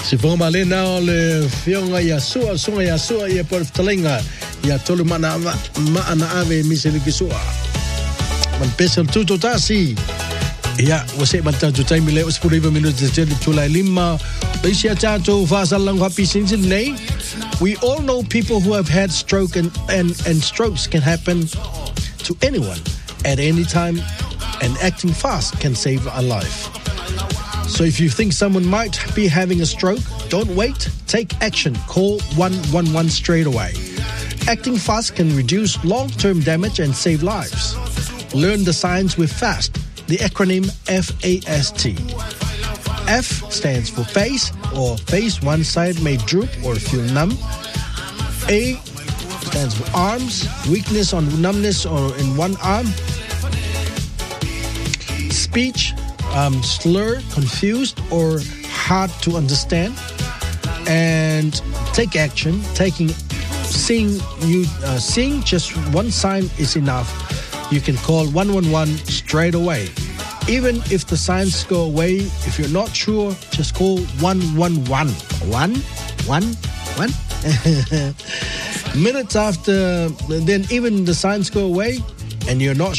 Si forma le na o le fionga ia sua ia por talenga ia tolu mana ave miseli sua. Man pesel tuto tasi. Ia, wase mata tu time le 10 minutos de July 5. Besia tato fasalang happy since nei. We all know people who have had stroke and strokes can happen to anyone at any time, and acting fast can save a life. So if you think someone might be having a stroke, don't wait, take action. Call 111 straight away. Acting fast can reduce long-term damage and save lives. Learn the signs with FAST, the acronym FAST. F stands for face, or face one side may droop or feel numb. A stands for arms, weakness or numbness or in one arm. Speech, slur, confused or hard to understand. And take action, seeing just one sign is enough. You can call 111 straight away. Even if the signs go away, if you're not sure, just call 111. 111. Minutes after, then even the signs go away and you're not